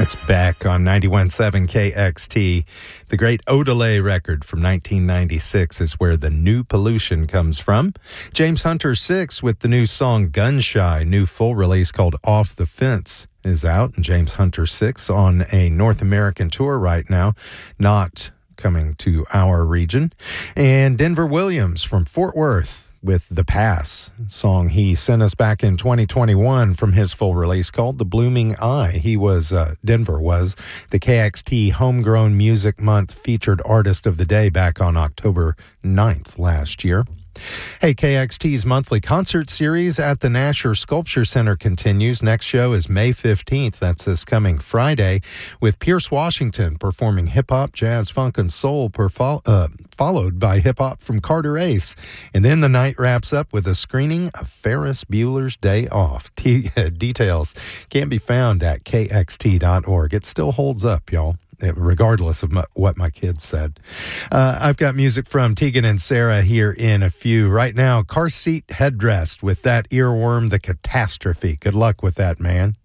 It's back on 91.7 KXT. The great Odelay record from 1996 is where the new pollution comes from. James Hunter 6 with the new song Gunshy, new full release called Off the Fence is out. And James Hunter 6 on a North American tour right now, not coming to our region. And Denver Williams from Fort Worth with The Pass, song he sent us back in 2021 from his full release called The Blooming Eye. Denver was the KXT Homegrown Music Month featured artist of the day back on October 9th last year. Hey, KXT's monthly concert series at the Nasher Sculpture Center continues. Next show is May 15th. That's this coming Friday, with Pierce Washington performing hip-hop, jazz, funk, and soul, followed by hip-hop from Carter Ace. And then the night wraps up with a screening of Ferris Bueller's Day Off. Details can be found at kxt.org. It still holds up, y'all, regardless of what my kids said. I've got music from Tegan and Sarah here in a few. Right now, Car Seat Headrest with that earworm, The Catastrophe. Good luck with that, man.